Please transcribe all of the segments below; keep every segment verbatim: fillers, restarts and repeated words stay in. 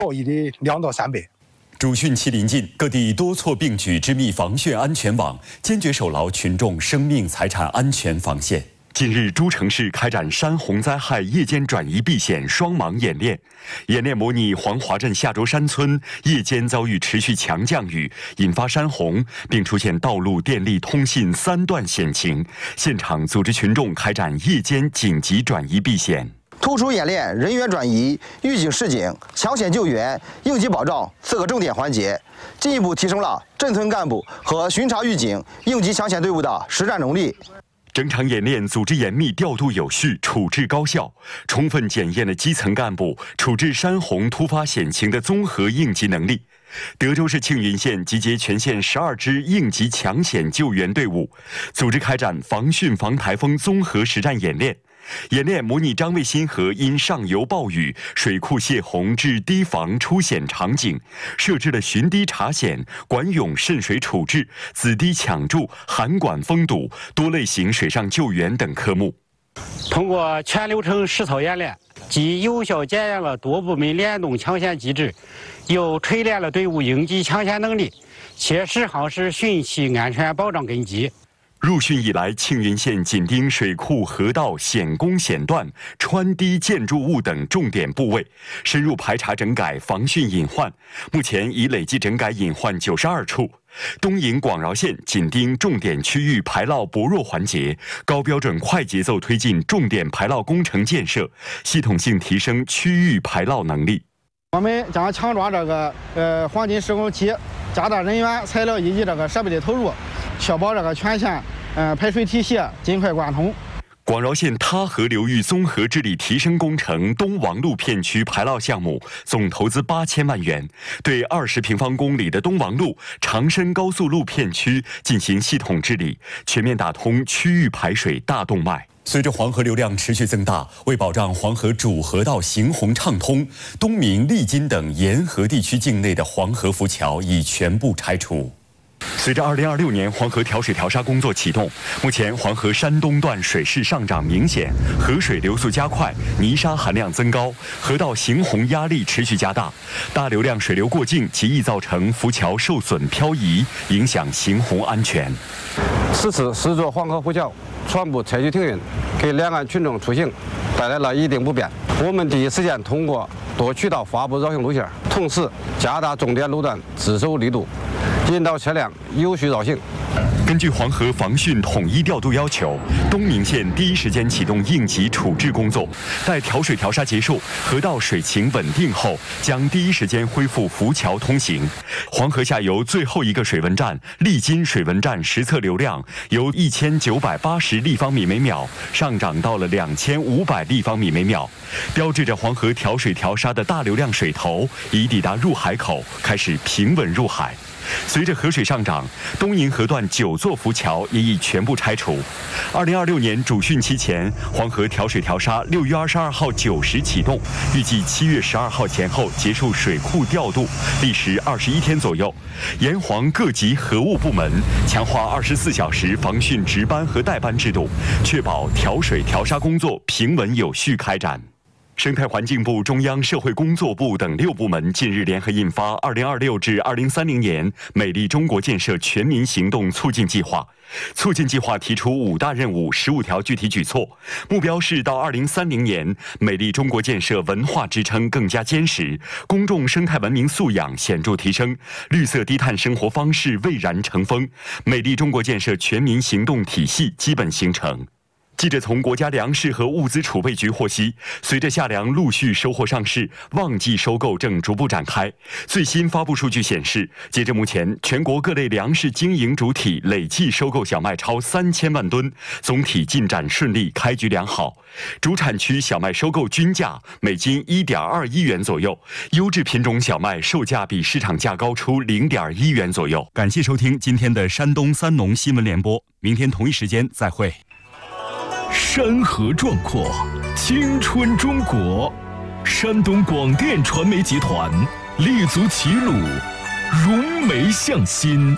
暴益的两到三倍。 主汛期临近，各地多措并举织密防汛安全网，坚决守牢群众生命财产安全防线。近日，诸城市开展山洪灾害夜间转移避险双盲演练，演练模拟黄华镇下周山村夜间遭遇持续强降雨，引发山洪，并出现道路、电力、通信三断险情。现场组织群众开展夜间紧急转移避险。 突出演练人员转移、预警示警、抢险救援、应急保障四个重点环节，进一步提升了镇村干部和巡查预警、应急抢险队伍的实战能力。 整场演练组织严密、调度有序、处置高效，充分检验了基层干部处置山洪突发险情的综合应急能力。德州市庆云县集结全县十二支应急抢险救援队伍，组织开展防汛防台风综合实战演练。演练模拟张卫新河因上游暴雨、水库泄洪致堤防出险场景，设置了巡堤查险、管涌渗水处置、子堤抢筑、涵管封堵、多类型水上救援等科目。 通过全流程实操演练，既有效检验了多部门联动抢险机制，又锤炼了队伍应急抢险能力，切实夯实汛期安全保障根基。 入汛以来，庆云县紧盯水库、河道、险沟、险段、穿堤建筑物等重点部位，深入排查整改防汛隐患。目前已累计整改隐患九十二处。东营广饶县紧盯重点区域排涝薄弱环节，高标准、快节奏推进重点排涝工程建设，系统性提升区域排涝能力。 我们将抢抓这个呃黄金施工期，加大人员、材料以及这个设备的投入，确保这个全县呃排水体系尽快贯通。 广饶县他河流域综合治理提升工程东王路片区排涝项目总投资八千万元，对二十平方公里的东王路长深高速路片区进行系统治理，全面打通区域排水大动脉。随着黄河流量持续增大，为保障黄河主河道行洪畅通，东明、利津等沿河地区境内的黄河浮桥已全部拆除。随着二零二六年黄河调水调沙工作启动，目前黄河山东段水势上涨明显，河水流速加快，泥沙含量增高，河道行洪压力持续加大，大流量水流过境极易造成浮桥受损漂移，影响行洪安全。 此次十座黄河浮桥全部采取停运，给两岸群众出行带来了一定不便。我们第一时间通过多渠道发布绕行路线，同时加大重点路段自守力度，引导车辆有序绕行。 根据黄河防汛统一调度要求，东明县第一时间启动应急处置工作，待调水调沙结束，河道水情稳定后，将第一时间恢复浮桥通行。黄河下游最后一个水文站利津水文站实测流量由一千九百八十立方米每秒上涨到了两千五百立方米每秒，标志着黄河调水调沙的大流量水头已抵达入海口，开始平稳入海。随着河水上涨，东营河段九座浮桥也已全部拆除。二零二六年主汛期前，黄河调水调沙六月二十二号九时启动，预计七月十二号前后结束水库调度，历时二十一天左右。沿黄各级河务部门强化二十四小时防汛值班和代班制度，确保调水调沙工作平稳有序开展。生态环境部、中央社会工作部等六部门近日联合印发《二零二六至二零三零年美丽中国建设全民行动促进计划》。促进计划提出五大任务、十五条具体举措，目标是到二零三零年，美丽中国建设文化支撑更加坚实，公众生态文明素养显著提升，绿色低碳生活方式蔚然成风，美丽中国建设全民行动体系基本形成。记者从国家粮食和物资储备局获悉，随着夏粮陆续收货上市，旺季收购正逐步展开。最新发布数据显示，截至目前，全国各类粮食经营主体累计收购小麦超三千万吨，总体进展顺利，开局良好。主产区小麦收购均价每斤一点二一元左右，优质品种小麦售价比市场价高出零点一元左右。感谢收听今天的山东三农新闻联播，明天同一时间再会。 山河壮阔，青春中国。山东广电传媒集团立足齐鲁，融媒向心，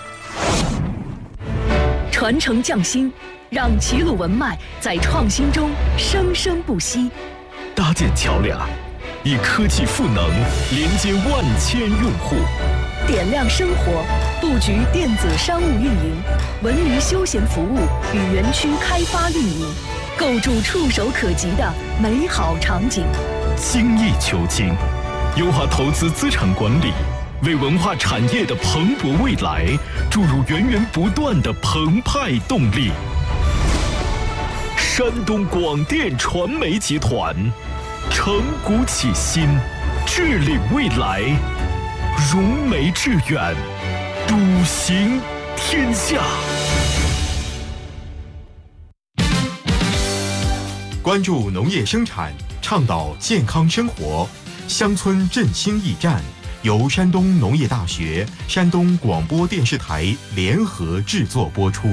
传承匠心，让齐鲁文脉在创新中生生不息。 搭建桥梁， 以科技赋能连接万千用户， 点亮生活，布局电子商务运营、文娱休闲服务与园区开发运营，构筑触手可及的美好场景。 精益求精，优化投资资产管理，为文化产业的蓬勃未来注入源源不断的澎湃动力。山东广电传媒集团，承古启新，治理未来，融媒致远，笃行天下。 关注农业生产，倡导健康生活，乡村振兴驿站由山东农业大学、山东广播电视台联合制作播出。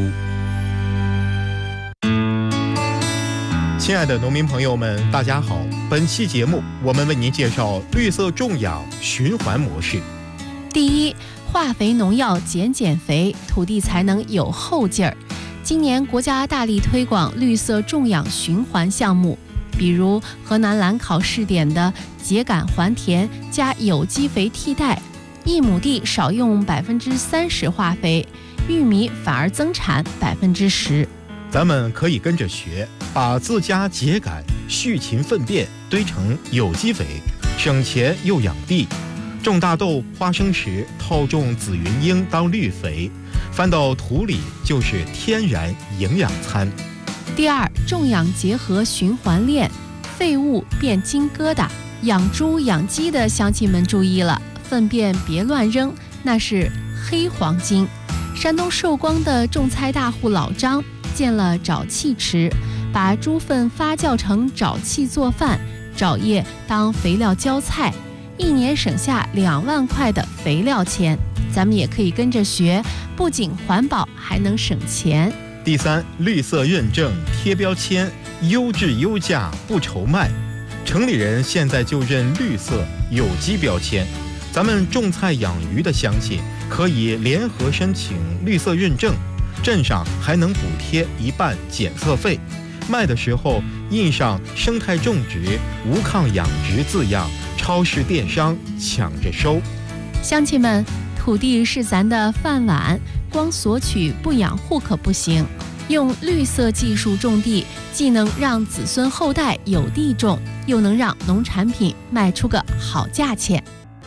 亲爱的农民朋友们，大家好！本期节目我们为您介绍绿色种养循环模式。 第一，化肥农药减减肥，土地才能有后劲儿。今年国家大力推广绿色种养循环项目，比如河南兰考试点的秸秆还田加有机肥替代，一亩地少用百分之三十化肥，玉米反而增产百分之十。 咱们可以跟着学，把自家秸秆、畜禽粪便堆成有机肥，省钱又养地。种大豆、花生时套种紫云英当绿肥，翻到土里就是天然营养餐。 第二，种养结合循环链，废物变金疙瘩。养猪养鸡的乡亲们注意了，粪便别乱扔，那是黑黄金。山东寿光的种菜大户老张建了沼气池，把猪粪发酵成沼气做饭，沼液当肥料浇菜，一年省下两万块的肥料钱。咱们也可以跟着学，不仅环保，还能省钱。 第三，绿色认证贴标签，优质优价不愁卖。城里人现在就认绿色有机标签，咱们种菜养鱼的乡亲可以联合申请绿色认证，镇上还能补贴一半检测费，卖的时候印上生态种植、无抗养殖字样，超市电商抢着收。 乡亲们，土地是咱的饭碗，光索取不养护可不行。用绿色技术种地，既能让子孙后代有地种，又能让农产品卖出个好价钱。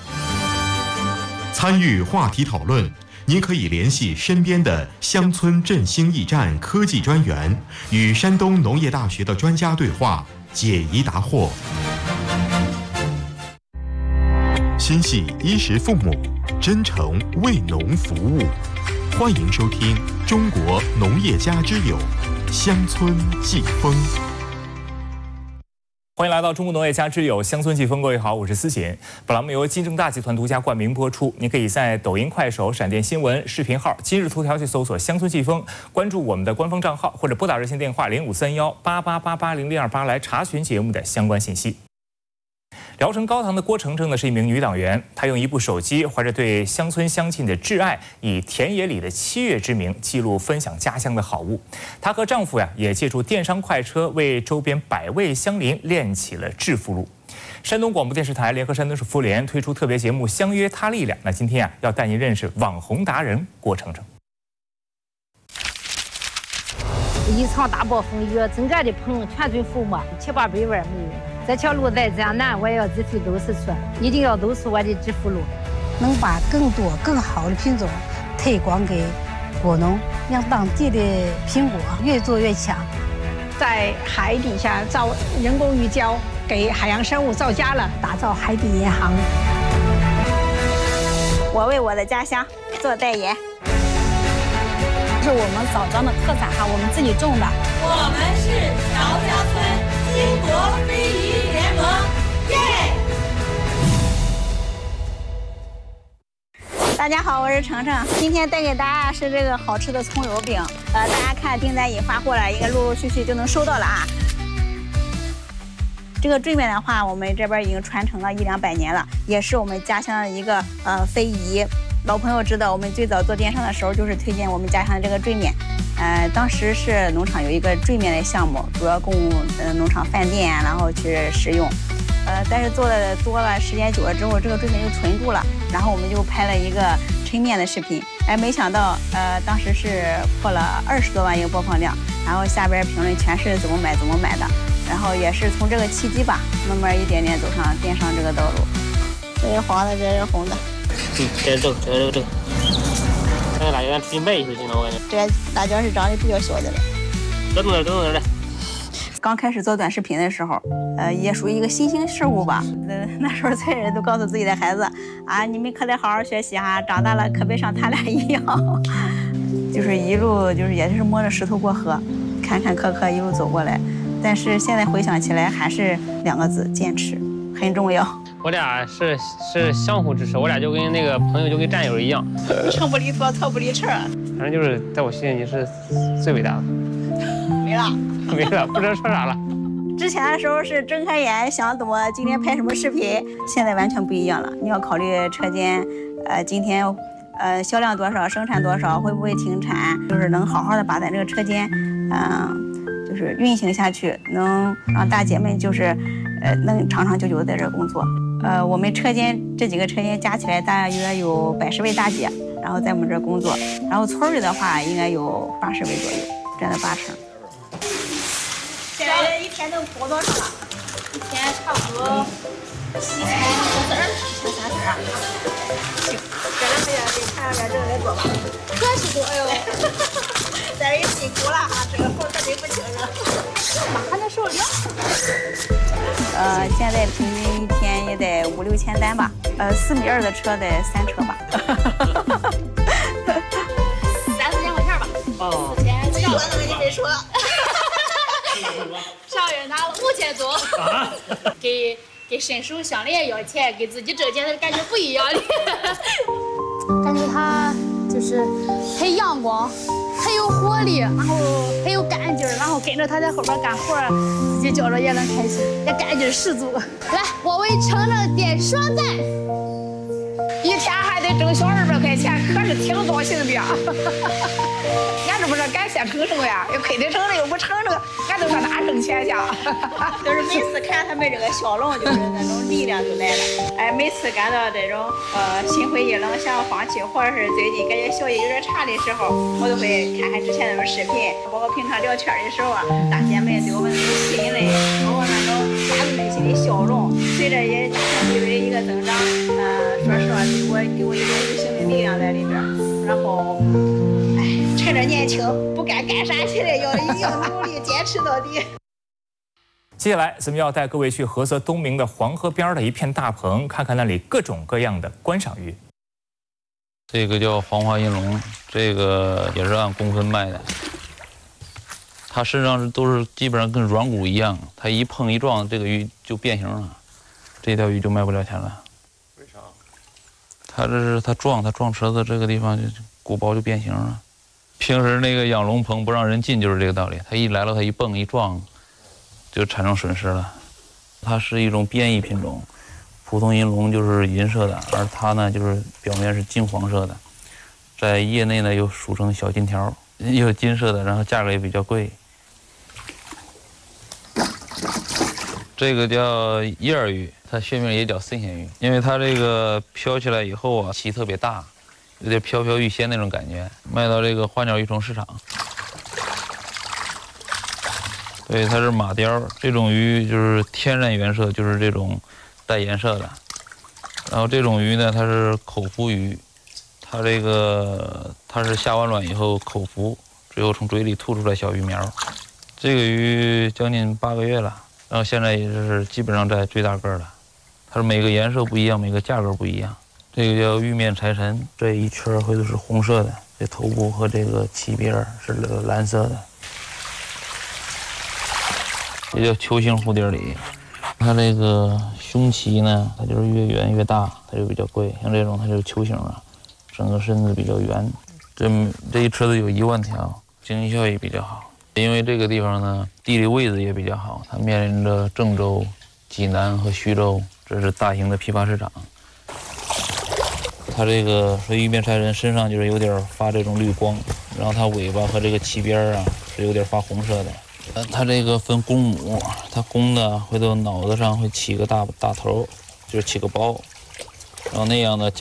参与话题讨论，您可以联系身边的乡村振兴驿站科技专员，与山东农业大学的专家对话，解疑答惑。心系衣食父母，真诚为农服务。欢迎收听《中国农业家之友》乡村季风。 欢迎来到中国农业家之友乡村季风，各位好，我是思贤。本栏目由金正大集团独家冠名播出。您可以在抖音、快手、闪电新闻视频号、今日头条去搜索“乡村季风”，关注我们的官方账号，或者拨打热线电话零五三幺八八八八零零二八来查询节目的相关信息。聊城高堂的郭程程呢是一名女党员，她用一部手机怀着对乡村乡亲的挚爱，以田野里的七月之名记录分享家乡的好物。她和丈夫呀也借助电商快车为周边百位乡邻练起了致富路。山东广播电视台联合山东市妇联推出特别节目《相约他力量》，那今天呀要带您认识网红达人郭程程。 一场大暴风雨，整个的棚全军覆没，七八百万没有。这条路再这样难，我也要自费都是出，一定要都是我的致富路。 能把更多更好的品种推广给果农，让当地的苹果越做越强。 在海底下造人工鱼礁，给海洋生物造家了， 打造海底银行。 我为我的家乡做代言。 是我们枣庄的特产哈，我们自己种的。 我们是饶家村金国非遗联盟，耶！ 大家好，我是程程，今天带给大家是这个好吃的葱油饼。呃，大家看订单已发货了，应该陆陆续续就能收到了啊。这个坠面的话，我们这边已经传承了一两百年了，也是我们家乡的一个呃非遗。老朋友知道，我们最早做电商的时候，就是推荐我们家乡的这个坠面。呃，当时是农场有一个坠面的项目，主要供呃农场饭店然后去使用。 呃，但是做的多了，时间久了之后，这个追面就存住了。然后我们就拍了一个抻面的视频，哎，没想到，呃，当时是破了二十多万一个播放量，然后下边评论全是怎么买怎么买的，然后也是从这个契机吧，慢慢一点点走上电商这个道路。这是黄的，这是红的。 嗯，这个这个这个这个，这个辣椒出去卖就行了，我感觉。 这个辣椒是长得比较小的了。 多弄点，多弄点的。 刚开始做短视频的时候，呃，也属于一个新兴事物吧。呃，那时候村人都告诉自己的孩子，啊，你们可得好好学习哈，长大了可别像他俩一样。就是一路就是也是摸着石头过河，坎坎坷坷一路走过来。但是现在回想起来，还是两个字：坚持，很重要。 我俩是是相互支持，我俩就跟那个朋友就跟战友一样， 车不离砣，草不离车。 反正就是在我心里你是最伟大的。 没了。 没了，不知道说啥了。 之前的时候是睁开眼想怎么今天拍什么视频，现在完全不一样了。你要考虑车间，呃，今天呃销量多少，生产多少，会不会停产，就是能好好的把咱这个车间，嗯、呃，就是运行下去，能让大姐们就是呃能长长久久的在这工作。呃，我们车间这几个车间加起来大约有百十位大姐，然后在我们这工作，然后村里的话应该有八十位左右，占了八成。 现在一天能播多少了？一天差不多七千多丝儿，七千三丝儿。 这两个月给看两边这个来做吧。 可是多，哎呦！ 但是也辛苦了哈，这个活可得不轻了。 还能受凉。 呃，现在平均一天也得五六千单吧。呃，四米二的车得三车吧。 三四千块钱吧。哦。四千。上我怎么就没说？ 上月拿了五千多，给给伸手项链要钱，给自己挣钱的感觉不一样的。感觉他就是很阳光，很有活力，然后很有干劲儿，然后跟着他在后边干活，自己觉着也能开心，也干劲十足。来，我为成了点双赞。 一天还得挣小二百块钱，可是挺高兴的。俺这不是感谢彭胜呀，又亏得成了又不成这个，俺都上哪挣钱去？ 就是每次看他们这个笑容，就是那种力量就来了。哎，每次感到这种呃心灰意冷、想要放弃，或者是最近感觉效益有点差的时候，我都会看看之前那种视频，包括平常聊天的时候啊，大姐们对我们那种信任，包括那种发自内心的笑容，随着也家庭地位一个增长，呃，说实话，对我给我一种无形的力量在里边，然后。趁着年轻，不干干啥去了，要要努力坚持到底。 接下来，咱们要带各位去菏泽东明的黄河边的一片大棚，看看那里各种各样的观赏鱼。 这个叫黄花银龙，这个也是按公分卖的。它身上是都是基本上跟软骨一样，它一碰一撞，这个鱼就变形了，这条鱼就卖不了钱了。为啥？它这是它撞，它撞池子这个地方就骨包就变形了。平时那个养龙棚不让人进就是这个道理，它一来了它一蹦一撞，就产生损失了。它是一种变异品种，普通银龙就是银色的，而它呢就是表面是金黄色的，在业内呢又俗称小金条，又是金色的，然后价格也比较贵。这个叫叶儿鱼，它学名也叫神仙鱼，因为它这个飘起来以后啊，鳍特别大。有点飘飘欲仙那种感觉，卖到这个花鸟鱼虫市场。对，它是马鲷，这种鱼就是天然原色，就是这种带颜色的。然后这种鱼呢，它是口服鱼，它这个它是下完卵以后口服，最后从嘴里吐出来小鱼苗。这个鱼将近八个月了，然后现在也是基本上在最大个了。它是每个颜色不一样，每个价格不一样。这个叫玉面财神，这一圈会都是红色的，这头部和这个鳍边是蓝色的。这叫球形蝴蝶鲤，它这个胸鳍呢，它就是越圆越大，它就比较贵。像这种它就是球形的，整个身子比较圆。这这一车子有一万条，经济效益比较好。因为这个地方呢，地理位置也比较好，它面临着郑州、济南和徐州，这是大型的批发市场。它这个说玉面财神身上就是有点发这种绿光，然后它尾巴和这个鳍边啊是有点发红色的， 呃，它这个分公母，它公的回头脑袋上会起个大大头，就是起个包，然后那样的。